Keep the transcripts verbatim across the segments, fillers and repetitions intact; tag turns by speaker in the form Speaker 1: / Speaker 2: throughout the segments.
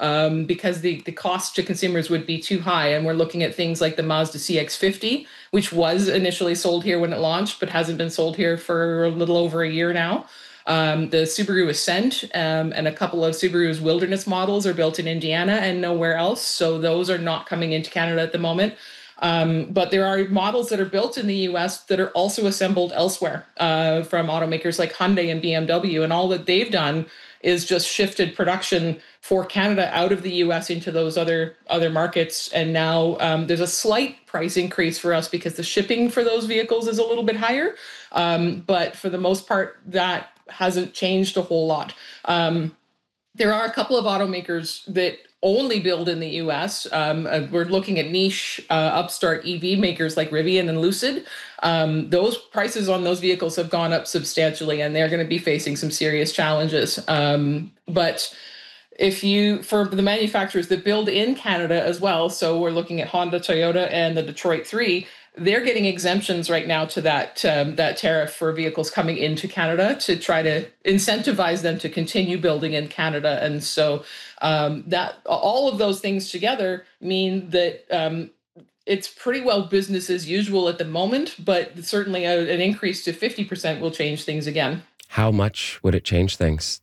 Speaker 1: um, because the, the cost to consumers would be too high. And we're looking at things like the Mazda C X fifty, which was initially sold here when it launched, but hasn't been sold here for a little over a year now. Um, the Subaru Ascent um, and a couple of Subaru's Wilderness models are built in Indiana and nowhere else. So those are not coming into Canada at the moment. Um, but there are models that are built in the U S that are also assembled elsewhere uh, from automakers like Hyundai and B M W. And all that they've done is just shifted production for Canada out of the U S into those other other markets. And now um, there's a slight price increase for us because the shipping for those vehicles is a little bit higher. Um, but for the most part, that hasn't changed a whole lot. Um, there are a couple of automakers that only build in the U S. Um, uh, we're looking at niche uh, upstart E V makers like Rivian and Lucid. Um, those prices on those vehicles have gone up substantially, and they're going to be facing some serious challenges. Um, but if you, for the manufacturers that build in Canada as well, so we're looking at Honda, Toyota, and the Detroit Three, they're getting exemptions right now to that um, that tariff for vehicles coming into Canada to try to incentivize them to continue building in Canada. And so um, that all of those things together mean that um, it's pretty well business as usual at the moment, but certainly a, an increase to fifty percent will change things again.
Speaker 2: How much would it change things?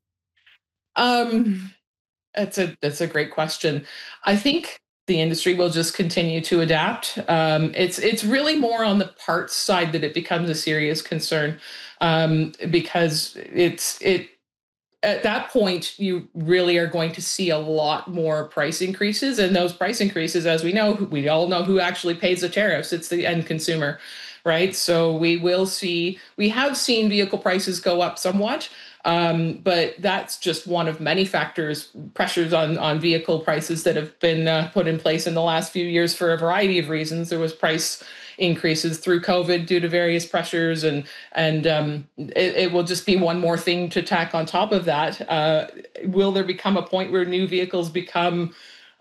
Speaker 1: Um, that's a that's a great question. I think the industry will just continue to adapt. Um, it's it's really more on the parts side that it becomes a serious concern, um, because it's it at that point you really are going to see a lot more price increases, and those price increases, as we know, we all know who actually pays the tariffs. It's the end consumer, right? So we will see we have seen vehicle prices go up somewhat. Um, but that's just one of many factors, pressures on, on vehicle prices that have been uh, put in place in the last few years for a variety of reasons. There was price increases through COVID due to various pressures, and and um, it, it will just be one more thing to tack on top of that. Uh, will there become a point where new vehicles become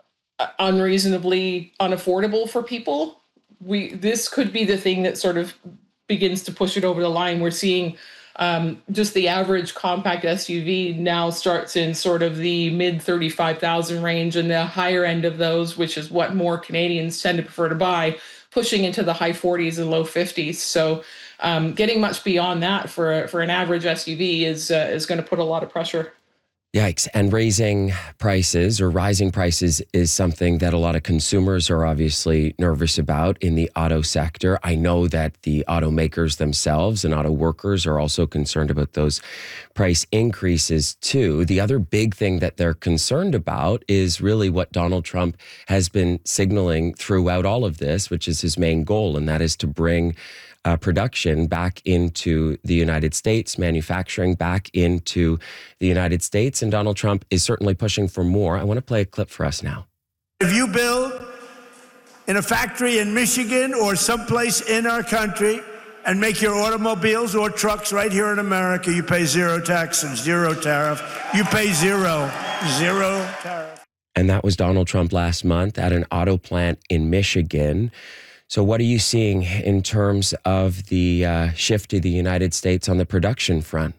Speaker 1: unreasonably unaffordable for people? We this could be the thing that sort of begins to push it over the line. We're seeing Um, just the average compact S U V now starts in sort of the mid thirty-five thousand range, and the higher end of those, which is what more Canadians tend to prefer to buy, pushing into the high forties and low fifties. So um, getting much beyond that for a, for an average S U V is uh, is going to put a lot of pressure.
Speaker 2: Yikes. And raising prices or rising prices is something that a lot of consumers are obviously nervous about in the auto sector. I know that the automakers themselves and auto workers are also concerned about those price increases too. The other big thing that they're concerned about is really what Donald Trump has been signaling throughout all of this, which is his main goal, and that is to bring Uh, production back into the United States, manufacturing back into the United States. And Donald Trump is certainly pushing for more. I want to play a clip for us now.
Speaker 3: If you build in a factory in Michigan or someplace in our country and make your automobiles or trucks right here in America, you pay zero tax and zero tariff. You pay zero, zero tariff.
Speaker 2: And that was Donald Trump last month at an auto plant in Michigan. So what are you seeing in terms of the uh, shift to the United States on the production front?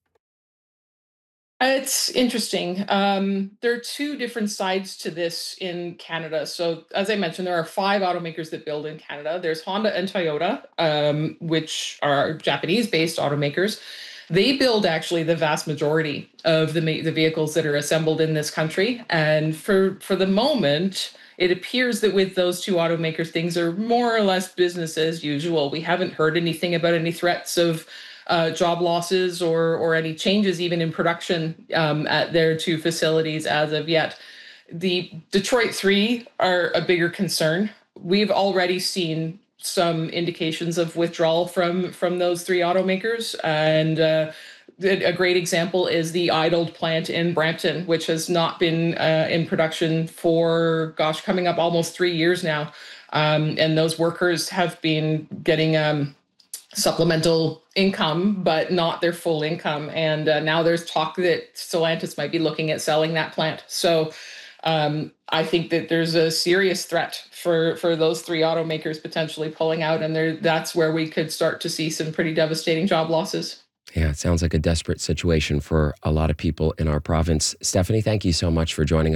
Speaker 1: It's interesting. Um, there are two different sides to this in Canada. So, as I mentioned, there are five automakers that build in Canada. There's Honda and Toyota, um, which are Japanese-based automakers. They build actually the vast majority of the the vehicles that are assembled in this country. And for for the moment, it appears that with those two automakers, things are more or less business as usual. We haven't heard anything about any threats of uh, job losses or or any changes even in production um, at their two facilities as of yet. The Detroit Three are a bigger concern. We've already seen some indications of withdrawal from from those three automakers, and uh, a great example is the idled plant in Brampton, which has not been uh, in production for, gosh, coming up almost three years now. Um, and those workers have been getting um, supplemental income, but not their full income. And uh, now there's talk that Stellantis might be looking at selling that plant. So um, I think that there's a serious threat for, for those three automakers potentially pulling out. And there, that's where we could start to see some pretty devastating job losses.
Speaker 2: Yeah, it sounds like a desperate situation for a lot of people in our province. Stephanie, thank you so much for joining us.